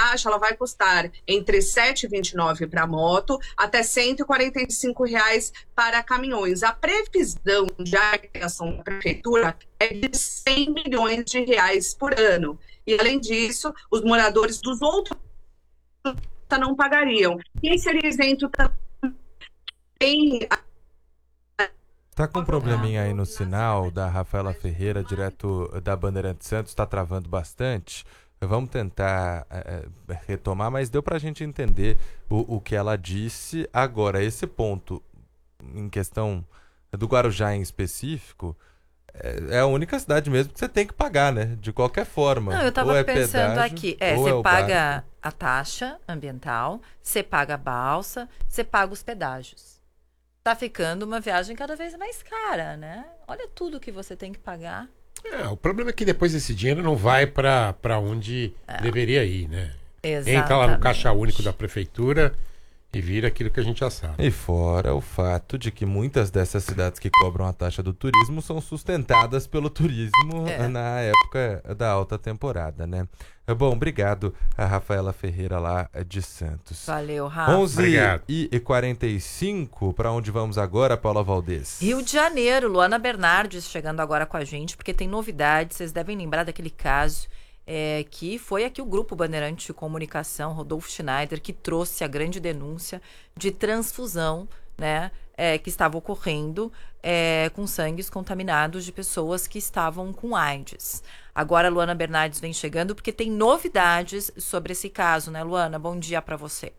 taxa ela vai custar entre R$ 7,29 para moto até R$ 145 para caminhões. A previsão de arrecadação da prefeitura é de R$ 100 milhões por ano. E, além disso, os moradores dos outros não pagariam. Quem seria isento também... Tá com um probleminha aí no sinal da Rafaela Ferreira, direto da Bandeirantes Santos, tá travando bastante. Vamos tentar retomar, mas deu pra gente entender o que ela disse. Agora, esse ponto, em questão do Guarujá em específico, é a única cidade mesmo que você tem que pagar, né? De qualquer forma. Não, eu tava pensando pedágio, aqui. ou Você paga a taxa ambiental, você paga a balsa, você paga os pedágios. Tá ficando uma viagem cada vez mais cara, né? Olha tudo que você tem que pagar. O problema é que depois esse dinheiro não vai para onde deveria ir, né? Exatamente. Entra lá no caixa único da prefeitura e vira aquilo que a gente já sabe. E fora o fato de que muitas dessas cidades que cobram a taxa do turismo são sustentadas pelo turismo na época da alta temporada, né? Bom, obrigado a Rafaela Ferreira lá de Santos. Valeu, Rafa. 11h45, para onde vamos agora, Paula Valdez? Rio de Janeiro, Luana Bernardes chegando agora com a gente, porque tem novidades. Vocês devem lembrar daquele caso que foi aqui o Grupo Bandeirante de Comunicação, Rodolfo Schneider, que trouxe a grande denúncia de transfusão, né, que estava ocorrendo com sangues contaminados de pessoas que estavam com AIDS. Agora a Luana Bernardes vem chegando porque tem novidades sobre esse caso, né, Luana? Bom dia para você.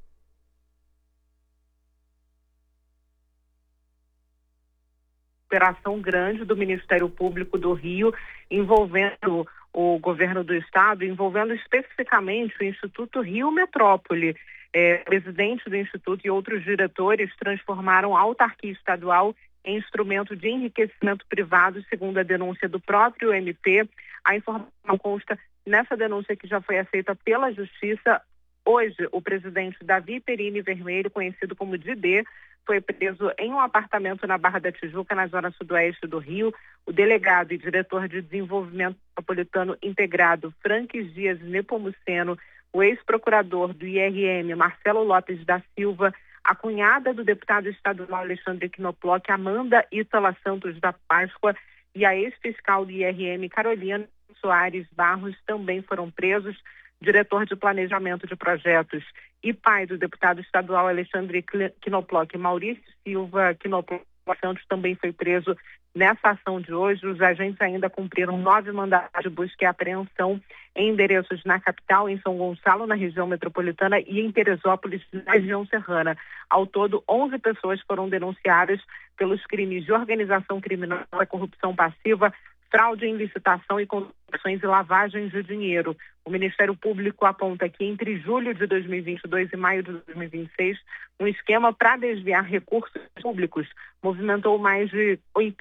Operação grande do Ministério Público do Rio, envolvendo o governo do estado, envolvendo especificamente o Instituto Rio Metrópole. O presidente do Instituto e outros diretores transformaram a autarquia estadual em instrumento de enriquecimento privado, segundo a denúncia do próprio MP. A informação consta nessa denúncia que já foi aceita pela Justiça. Hoje, o presidente Davi Perini Vermelho, conhecido como Didê, foi preso em um apartamento na Barra da Tijuca, na zona sudoeste do Rio. O delegado e diretor de desenvolvimento metropolitano integrado, Franques Dias Nepomuceno, o ex-procurador do IRM, Marcelo Lopes da Silva, a cunhada do deputado estadual Alexandre Knoploch, Amanda Ítala Santos da Páscoa, e a ex-fiscal do IRM, Carolina Soares Barros, também foram presos. Diretor de Planejamento de Projetos e pai do deputado estadual Alexandre Knoploch, Maurício Silva Knoploch Santos, também foi preso nessa ação de hoje. Os agentes ainda cumpriram 9 mandados de busca e apreensão em endereços na capital, em São Gonçalo, na região metropolitana, e em Teresópolis, na região serrana. Ao todo, 11 pessoas foram denunciadas pelos crimes de organização criminosa, corrupção passiva, fraude em licitação e contratações e lavagem de dinheiro. O Ministério Público aponta que entre julho de 2022 e maio de 2026, um esquema para desviar recursos públicos movimentou mais de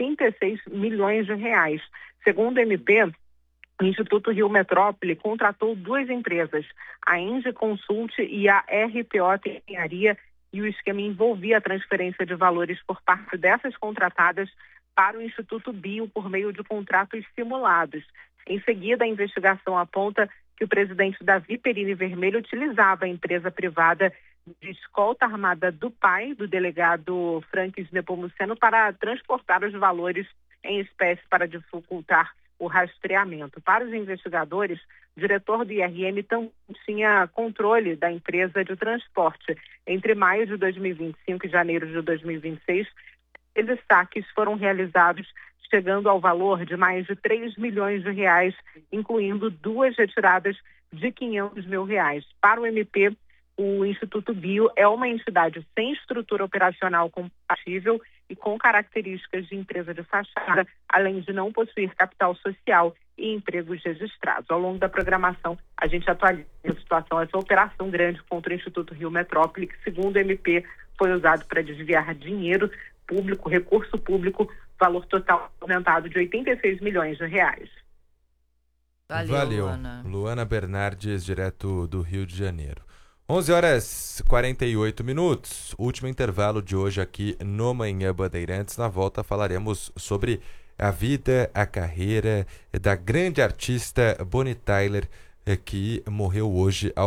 86 milhões de reais. Segundo o MP, o Instituto Rio Metrópole contratou 2 empresas, a Engie Consult e a RPO Engenharia, e o esquema envolvia a transferência de valores por parte dessas contratadas para o Instituto Bio por meio de contratos simulados. Em seguida, a investigação aponta que o presidente Davi Perini Vermelho utilizava a empresa privada de escolta armada do pai, do delegado Franques Nepomuceno, para transportar os valores em espécie para dificultar o rastreamento. Para os investigadores, o diretor do IRM também tinha controle da empresa de transporte. Entre maio de 2025 e janeiro de 2026, esses saques foram realizados chegando ao valor de mais de 3 milhões de reais, incluindo 2 retiradas de 500 mil reais. Para o MP, o Instituto Bio é uma entidade sem estrutura operacional compatível e com características de empresa de fachada, além de não possuir capital social e empregos registrados. Ao longo da programação, a gente atualiza a situação, essa operação grande contra o Instituto Rio Metrópole, que, segundo o MP, foi usado para desviar dinheiro público, recurso público, valor total aumentado de 86 milhões de reais. Valeu, Luana Bernardes, direto do Rio de Janeiro. 11h48, último intervalo de hoje aqui no Manhã Bandeirantes. Na volta falaremos sobre a vida, a carreira da grande artista Bonnie Tyler, que morreu hoje